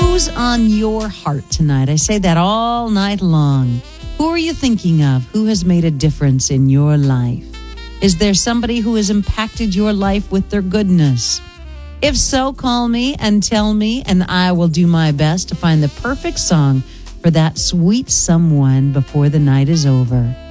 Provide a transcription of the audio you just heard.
Who's on your heart tonight? I say that all night long. Who are you thinking of? Who has made a difference in your life? Is there somebody who has impacted your life with their goodness? If so, call me and tell me, and I will do my best to find the perfect song for that sweet someone before the night is over.